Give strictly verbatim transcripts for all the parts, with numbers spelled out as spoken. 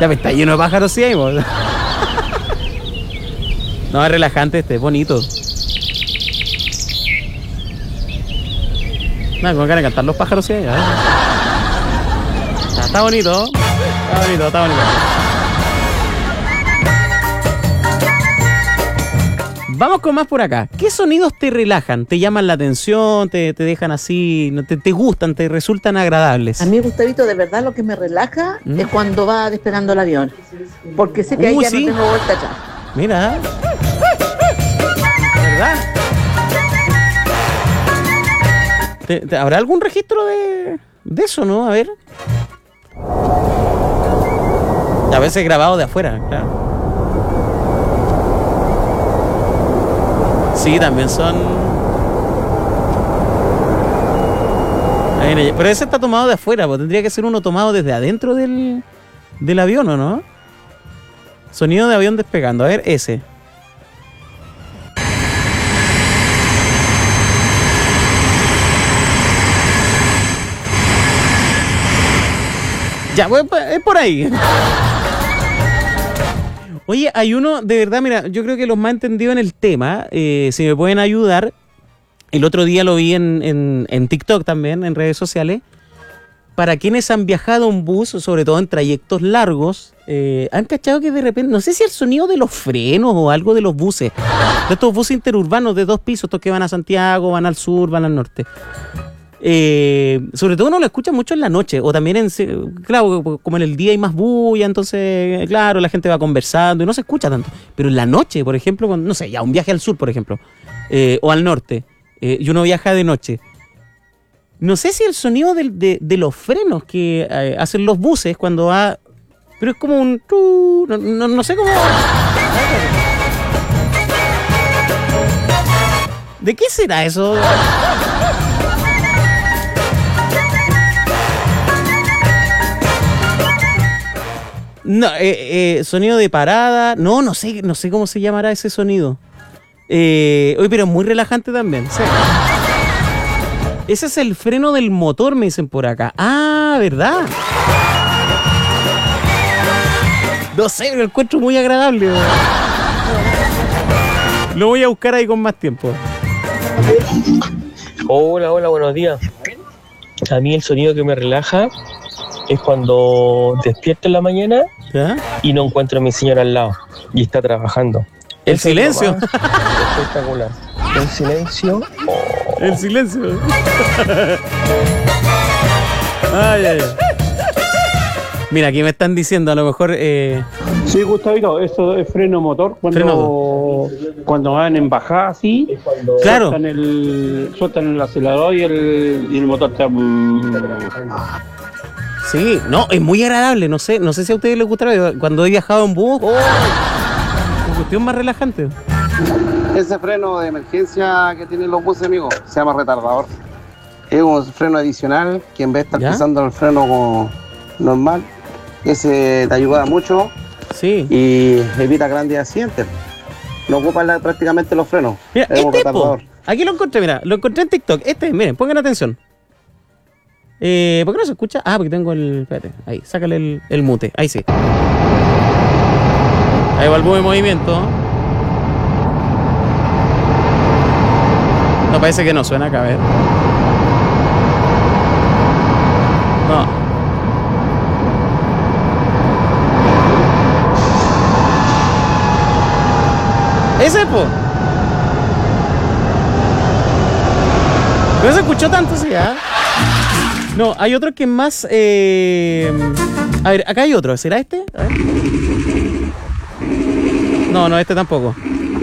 Ya me está lleno de pájaros, sí, ahí, vos. No, es relajante este, es bonito. Nada, con ganas de cantar los pájaros, sí, ahí, ¿eh? Está, está bonito, está bonito, está bonito. Vamos con más por acá. ¿Qué sonidos te relajan? ¿Te llaman la atención? ¿Te, te dejan así? ¿Te, te gustan? ¿Te resultan agradables? A mí, Gustavito, de verdad lo que me relaja ¿Mm? es cuando va despegando el avión. Porque sé que uh, ahí ya ¿sí? no tengo vuelta atrás. Mira. ¿Verdad? ¿Te, te, ¿Habrá algún registro de, de eso, no? A ver. A veces grabado de afuera, claro. Sí, también son... Pero ese está tomado de afuera, pues tendría que ser uno tomado desde adentro del, del avión, ¿o no? Sonido de avión despegando. A ver, ese. Ya, pues es por ahí. Oye, hay uno, de verdad, mira, yo creo que los más entendidos en el tema, eh, si me pueden ayudar, el otro día lo vi en, en, en TikTok también, en redes sociales, para quienes han viajado en bus, sobre todo en trayectos largos, eh, han cachado que de repente, no sé si el sonido de los frenos o algo de los buses, de estos buses interurbanos de dos pisos, estos que van a Santiago, van al sur, van al norte. Eh, sobre todo uno lo escucha mucho en la noche o también en, claro, como en el día hay más bulla, entonces claro, la gente va conversando y no se escucha tanto, pero en la noche, por ejemplo, cuando, no sé, ya un viaje al sur, por ejemplo, eh, o al norte, eh, y uno viaja de noche, no sé si el sonido de, de, de los frenos que eh, hacen los buses cuando va, pero es como un no, no, no sé cómo. ¿De qué será eso? No, eh, eh, sonido de parada. No, no sé, no sé cómo se llamará ese sonido. Eh, oye, pero muy relajante también. Sí. Ese es el freno del motor, me dicen por acá. Ah, ¿verdad? No sé, lo encuentro muy agradable. Lo voy a buscar ahí con más tiempo. Hola, hola, buenos días. A mí el sonido que me relaja es cuando despierto en la mañana ¿ya? Y no encuentro a mi señora al lado y está trabajando. El Eso silencio. Es espectacular. El silencio. Oh. El silencio. Ay, ay, ay. Mira, aquí me están diciendo a lo mejor... Eh... Sí, Gustavito, eso es freno motor. Cuando, freno. cuando van en bajada así, claro. sueltan, el, sueltan el acelerador y el, y el motor está... Sí, no, es muy agradable, no sé, no sé si a ustedes les gusta, cuando he viajado en bus, oh, una cuestión más relajante. Ese freno de emergencia que tienen los buses, amigo, se llama retardador. Es un freno adicional que en vez de estar ¿ya? pisando el freno como normal, ese te ayuda mucho sí. y evita grandes accidentes. No ocupan la, prácticamente los frenos. Mira, es este po, aquí lo encontré, mira, lo encontré en TikTok. Este, miren, pongan atención. Eh, ¿Por qué no se escucha? Ah, porque tengo el... Espérate, ahí, sácale el, el mute. Ahí sí. Ahí va el buen movimiento. No, parece que no suena acá, a ver. No. Ese, po. No se escuchó tanto, sí, ¿ah? ¿eh? No, hay otro que es más... Eh... A ver, acá hay otro. ¿Será este? A ver. No, no, este tampoco.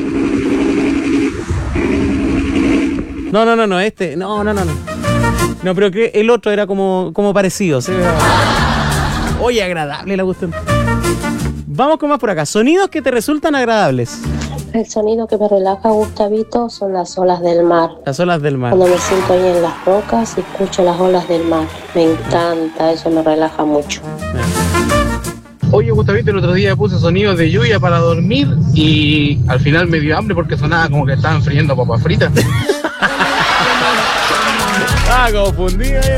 No, no, no, no, este... No, no, no, no. No, pero que el otro era como, como parecido, ¿sí? Oye, agradable la cuestión. Vamos con más por acá. Sonidos que te resultan agradables. El sonido que me relaja, Gustavito, son las olas del mar. Las olas del mar. Cuando me siento ahí en las rocas y escucho las olas del mar. Me encanta, eso me relaja mucho. Oye, Gustavito, el otro día puse sonidos de lluvia para dormir y al final me dio hambre porque sonaba como que estaban friendo papas fritas. Ah, confundido.